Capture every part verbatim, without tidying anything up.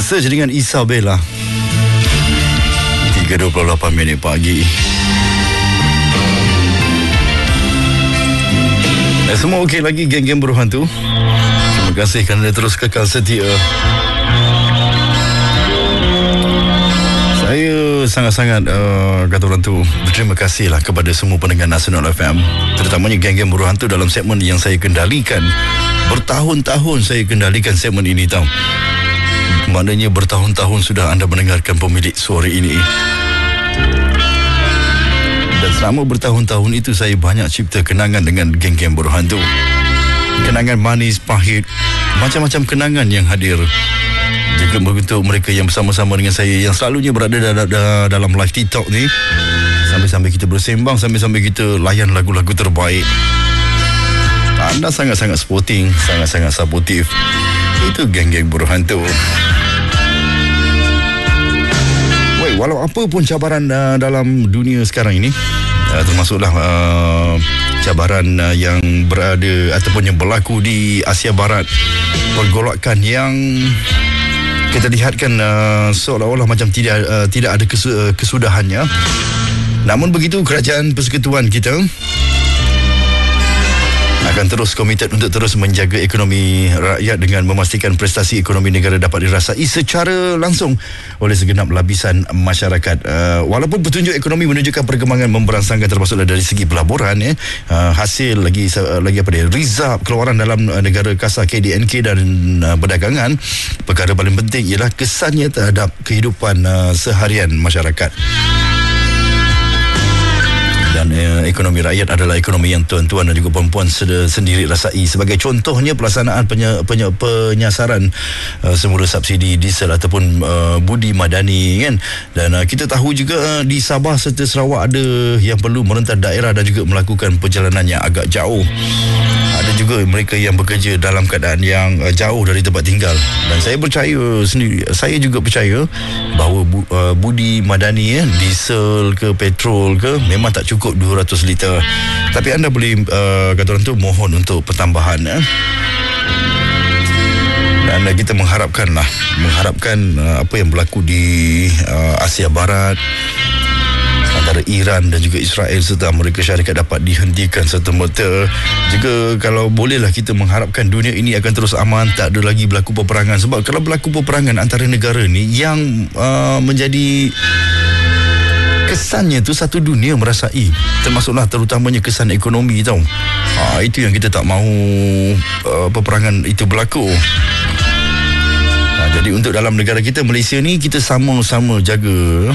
Search dengan Isabella. tiga dua puluh lapan minit pagi. Eh, semua okey lagi geng-geng berhantu. Terima kasih kerana terus kekal setia. Saya sangat-sangat uh, kata orang tu berterima kasih lah kepada semua pendengar Nasional F M, terutamanya geng-geng berhantu dalam segmen yang saya kendalikan. Bertahun-tahun saya kendalikan segmen ini tau. Maknanya bertahun-tahun sudah anda mendengarkan pemilik suara ini. Dan selama bertahun-tahun itu saya banyak cipta kenangan dengan geng-geng berhantu. Kenangan manis, pahit, macam-macam kenangan yang hadir. Juga untuk mereka yang bersama-sama dengan saya, yang selalunya berada dalam live TikTok ni, sambil-sambil kita bersembang, sambil-sambil kita layan lagu-lagu terbaik. Anda sangat-sangat sporting, sangat-sangat supportive. Itu geng-geng berhantu. Wait, walau apa pun cabaran uh, dalam dunia sekarang ini, uh, termasuklah uh, cabaran uh, yang berada ataupun yang berlaku di Asia Barat, pergolakan yang kita lihatkan uh, seolah-olah macam tidak uh, tidak ada kesu- kesudahannya. Namun begitu, kerajaan persekutuan kita akan terus komited untuk terus menjaga ekonomi rakyat dengan memastikan prestasi ekonomi negara dapat dirasai secara langsung oleh segenap lapisan masyarakat. Uh, walaupun petunjuk ekonomi menunjukkan perkembangan memberangsangkan, termasuklah dari segi pelaburan, ya, uh, hasil lagi uh, lagi apa dia, rizab keluaran dalam uh, negara kasar K D N K dan uh, perdagangan. Perkara paling penting ialah kesannya terhadap kehidupan uh, seharian masyarakat. Dan eh, ekonomi rakyat adalah ekonomi yang tuan-tuan dan juga perempuan sendiri rasai. Sebagai contohnya, pelaksanaan penye, penye, penyasaran uh, semula subsidi diesel ataupun uh, budi madani, kan. Dan uh, kita tahu juga uh, di Sabah serta Sarawak ada yang perlu merentas daerah dan juga melakukan perjalanan yang agak jauh. Ada juga mereka yang bekerja dalam keadaan yang uh, jauh dari tempat tinggal. Dan saya percaya sendiri, saya juga percaya bahawa bu, uh, budi madani, ya, diesel ke petrol ke, memang tak cukup dua ratus liter. Tapi anda boleh uh, kata orang tu mohon untuk pertambahan, ya. Dan uh, kita mengharapkan lah Mengharapkan uh, apa yang berlaku di uh, Asia Barat antara Iran dan juga Israel serta Amerika Syarikat dapat dihentikan serta-merta. Juga kalau bolehlah kita mengharapkan dunia ini akan terus aman, tak ada lagi berlaku peperangan. Sebab kalau berlaku peperangan antara negara ni, yang uh, menjadi kesannya tu satu dunia merasai, termasuklah terutamanya kesan ekonomi, tau. Ha, itu yang kita tak mahu uh, peperangan itu berlaku. Ha, jadi untuk dalam negara kita, Malaysia ni, kita sama-sama jaga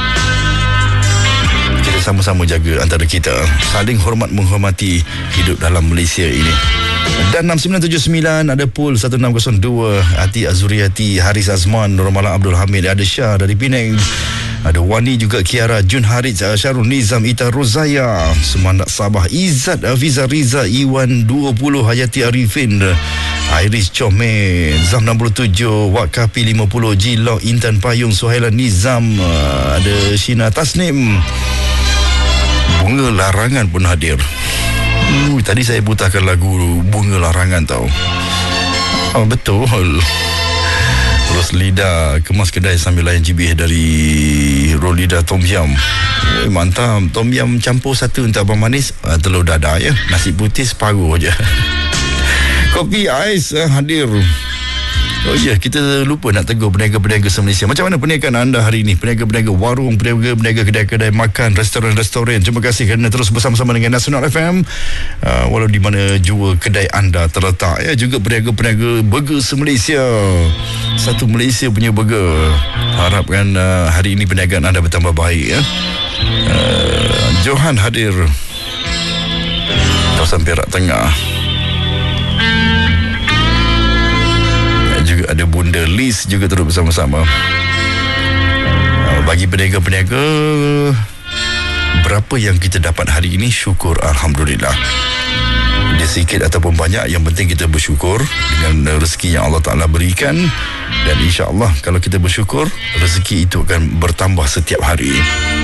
kita sama-sama jaga antara kita, saling hormat menghormati hidup dalam Malaysia ini. Dan enam sembilan tujuh sembilan ada Pul satu enam kosong dua, Hati Azuriati, Haris Azman, Nurmala Abdul Hamid, ada Syah dari Penang, ada Wani juga, Kiara, Jun Harith, Syarul Nizam, Ita Rozaya, Semandak Sabah, Izzat, Afiza Riza, Iwan dua puluh, Hayati Arifin, Iris Comel, Zam enam puluh tujuh, Wak Kapi lima puluh, Jilok, Intan Payung, Suhaila Nizam, ada Shina Tasnim. Bunga Larangan pun hadir. Uh, tadi saya putarkan lagu Bunga Larangan, tau. Oh, betul. Terus lidah kemas kedai sambil layan G B dari roll lidah Tom Yum. Eh, mantap. Tom Yum campur satu untuk abang manis, uh, telur dadah, ya. Nasi putih separuh je. Kopi ais uh, hadir. Oh ya, kita lupa nak tegur peniaga-peniaga se-Malaysia. Macam mana perniagaan anda hari ini? Peniaga-peniaga warung, peniaga-peniaga kedai-kedai makan, restoran-restoran. Terima kasih kerana terus bersama-sama dengan Nasional F M. Uh, walau di mana jua kedai anda terletak, ya. Juga peniaga-peniaga burger se-Malaysia. Satu Malaysia punya burger. Harapkan uh, hari ini perniagaan anda bertambah baik, ya. Uh, Johan hadir, kawasan Perak Tengah. Juga ada Bunda Liz juga terus bersama-sama. Bagi peniaga-peniaga, berapa yang kita dapat hari ini, syukur, Alhamdulillah. Dia sikit ataupun banyak, yang penting kita bersyukur dengan rezeki yang Allah Ta'ala berikan. Dan insya-Allah kalau kita bersyukur, rezeki itu akan bertambah setiap hari.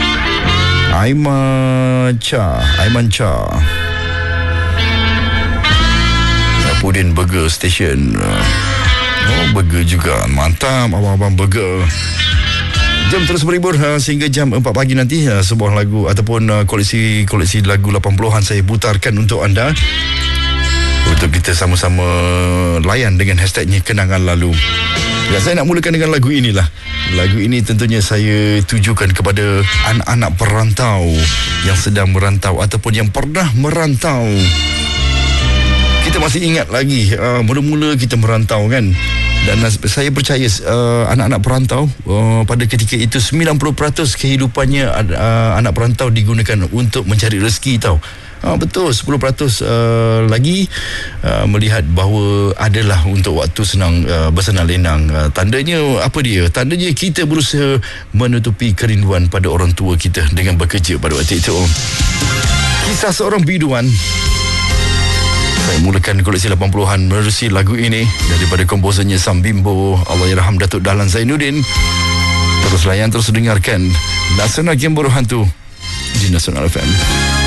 Aiman Cha, Aiman Cha, Pudin Burger Station. Oh, burger juga. Mantap, abang-abang burger. Jom terus berhibur uh, sehingga jam empat pagi nanti. uh, Sebuah lagu ataupun uh, koleksi-koleksi lagu lapan puluhan saya putarkan untuk anda, untuk kita sama-sama layan dengan hashtagnya Kenangan Lalu. Dan saya nak mulakan dengan lagu inilah. Lagu ini tentunya saya tujukan kepada anak-anak perantau yang sedang merantau ataupun yang pernah merantau. Kita masih ingat lagi uh, mula-mula kita merantau kan. Dan saya percaya uh, anak-anak perantau uh, pada ketika itu sembilan puluh peratus kehidupannya uh, anak perantau digunakan untuk mencari rezeki tau. Uh, betul, sepuluh peratus uh, lagi uh, melihat bahawa adalah untuk waktu senang uh, bersenang lenang. Uh, tandanya apa dia? Tandanya kita berusaha menutupi kerinduan pada orang tua kita dengan bekerja pada waktu itu. Kisah seorang biduan. Saya mulakan koleksi lapan puluhan menerusi lagu ini daripada komposernya Sam Bimbo, Allahyarham Datuk Dahlan Zainuddin. Terus layan, terus dengarkan Nasional Game Bodoh Hantu di Nasional F M.